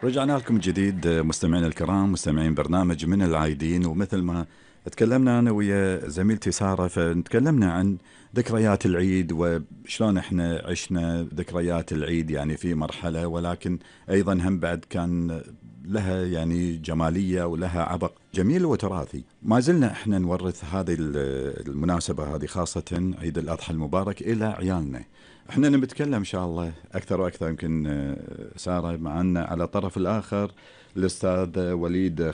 رجعنا لكم جديد مستمعينا الكرام، مستمعين برنامج من العايدين. ومثل ما تكلمنا أنا ويا زميلتي سارة، فنتكلمنا عن ذكريات العيد وشلون احنا عشنا ذكريات العيد يعني في مرحلة، ولكن أيضا هم بعد كان لها يعني جمالية ولها عبق جميل وتراثي. ما زلنا احنا نورث هذه المناسبة هذه، خاصة عيد الأضحى المبارك، إلى عيالنا. احنا نتكلم ان شاء الله اكثر واكثر. يمكن ساره معنا على الطرف الاخر الاستاذ وليد